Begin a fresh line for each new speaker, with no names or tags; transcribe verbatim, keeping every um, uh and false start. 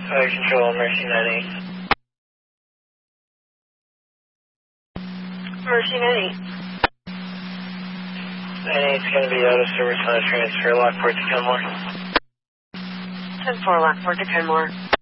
Fire Control, Mercy nine eight.
Mercy nine eight.
nine eight's going to be out of service on a transfer, Lockport to Kenmore.
ten four, Lockport to Kenmore.